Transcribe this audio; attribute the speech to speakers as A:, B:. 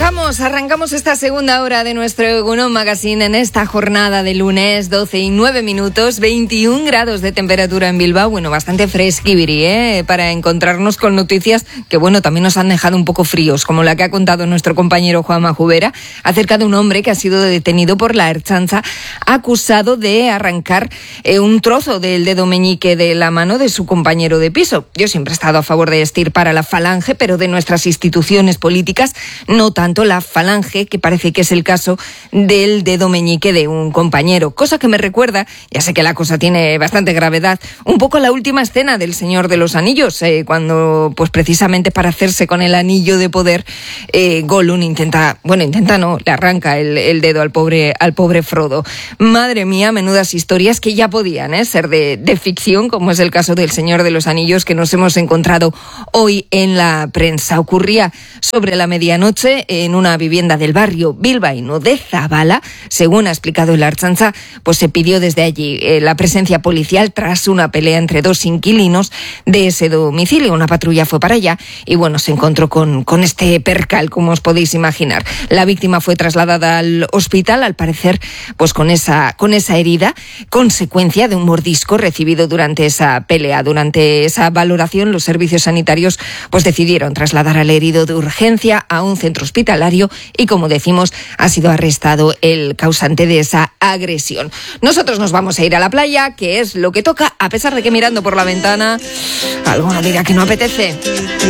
A: Arrancamos esta segunda hora de nuestro Egunon Magazine en esta jornada de lunes, 12:09, 21 grados de temperatura en Bilbao. Bueno, bastante fresquibiri, para encontrarnos con noticias que, bueno, también nos han dejado un poco fríos, como la que ha contado nuestro compañero Juanma Jubera, acerca de un hombre que ha sido detenido por la Ertzaintza, acusado de arrancar un trozo del dedo meñique de la mano de su compañero de piso. Yo siempre he estado a favor de extirpar a la Falange, pero de nuestras instituciones políticas, no tanto la Falange, que parece que es el caso del dedo meñique de un compañero. Cosa que me recuerda, ya sé que la cosa tiene bastante gravedad, un poco a la última escena del Señor de los Anillos, cuando, pues precisamente para hacerse con el anillo de poder, Gollum le arranca el dedo al pobre Frodo. Madre mía, menudas historias que ya podían ser de ficción, como es el caso del Señor de los Anillos que nos hemos encontrado hoy en la prensa. Ocurría sobre la medianoche en una vivienda del barrio bilbaíno de Zabala. Según ha explicado la Ertzaintza, pues se pidió desde allí la presencia policial tras una pelea entre dos inquilinos de ese domicilio. Una patrulla fue para allá y, bueno, se encontró con este percal, como os podéis imaginar. La víctima fue trasladada al hospital, al parecer, pues con esa herida, consecuencia de un mordisco recibido durante esa pelea. Durante esa valoración, los servicios sanitarios pues decidieron trasladar al herido de urgencia a un centro hospitalario y, como decimos, ha sido arrestado el causante de esa agresión. Nosotros nos vamos a ir a la playa, que es lo que toca, a pesar de que mirando por la ventana alguno dirá que no apetece.